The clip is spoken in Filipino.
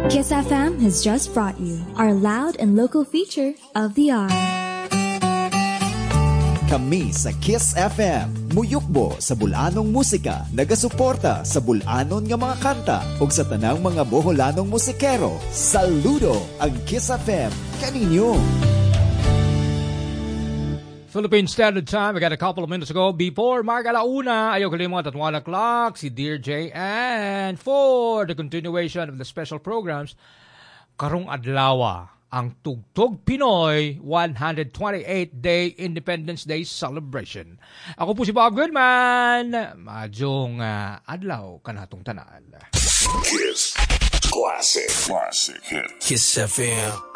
Kiss FM has just brought you our loud and local feature of the hour. Kami sa Kiss FM, muyukbo sa bulanong musika, nagasuporta sa bulanon nga mga kanta ug sa tanang mga Boholanong musikero. Saludo ang Kiss FM kaninyo. Philippine Standard Time, we got a couple of minutes ago before Margalauna. Ayaw kalimut at 1 o'clock, si Dear J. And for the continuation of the special programs, karong adlawa, ang Tugtog Pinoy 128-day Independence Day Celebration. Ako po si Bob Goodman. Madyong adlaw kanatong tanan. Kiss Classic Hit. Kiss FM.